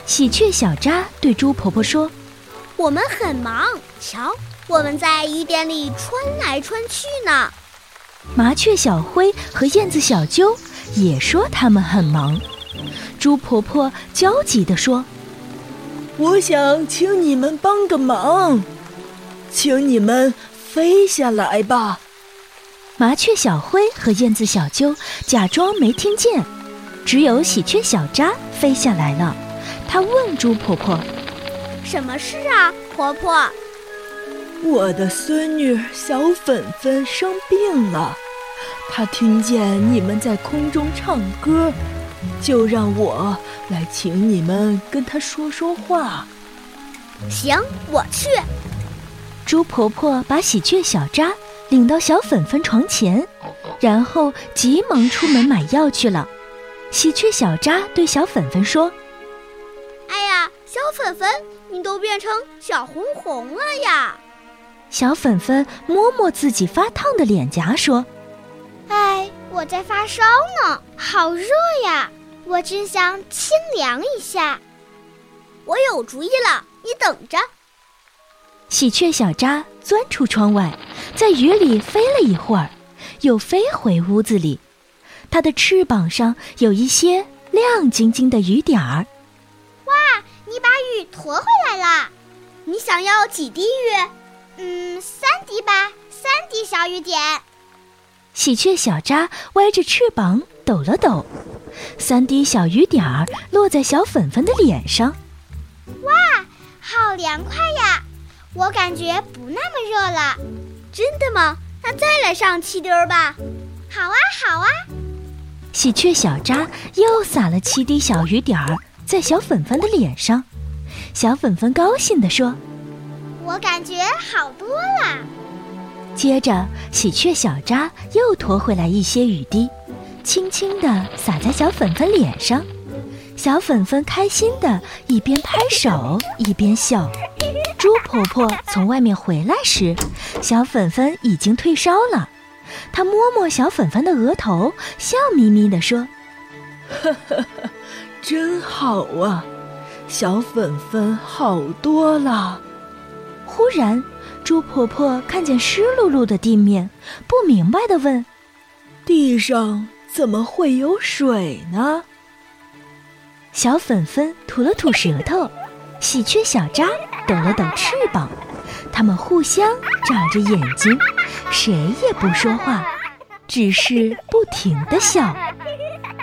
喜鹊小扎对猪婆婆说： 我们很忙，瞧，我们在雨点里穿来穿去呢。 麻雀小灰和燕子小啾也说他们很忙。猪婆婆焦急地说： 我想请你们帮个忙，请你们飞下来吧。 麻雀小灰和燕子小啾假装没听见，只有喜鹊小扎飞下来了。她问猪婆婆： 什么事啊，婆婆？ 我的孙女小粉粉生病了，她听见你们在空中唱歌，就让我来请你们跟她说说话。 行，我去。 猪婆婆把喜鹊小扎领到小粉粉床前，然后急忙出门买药去了。喜鹊小扎对小粉粉说： 哎呀，小粉粉，你都变成小红红了呀！ 小粉粉摸摸自己发烫的脸颊说： 哎，我在发烧呢，好热呀，我真想清凉一下。 我有主意了，你等着。 喜鹊小扎钻出窗外，在雨里飞了一会儿，又飞回屋子里。它的翅膀上有一些亮晶晶的雨点儿。 哇，你把雨驮回来了。 你想要几滴雨 ？3滴吧，3滴小雨点。 喜鹊小扎歪着翅膀抖了抖，3滴小雨点儿落在小粉粉的脸上。 哇，好凉快呀！我感觉不那么热了。 真的吗？那再来上7滴吧。 好啊，好啊。 喜鹊小扎又撒了7滴小雨点儿在小粉粉的脸上。小粉粉高兴地说： 我感觉好多了。 接着喜鹊小扎又驮回来一些雨滴，轻轻地洒在小粉粉脸上。小粉粉开心地一边拍手一边笑。猪婆婆从外面回来时，小粉粉已经退烧了。她摸摸小粉粉的额头，笑眯眯地说： 呵呵呵，真好啊，小粉粉好多了。 忽然猪婆婆看见湿漉漉的地面，不明白地问： 地上怎么会有水呢？ 小粉粉吐了吐舌头，喜鹊小扎抖了抖翅膀，他们互相眨着眼睛，谁也不说话，只是不停地笑。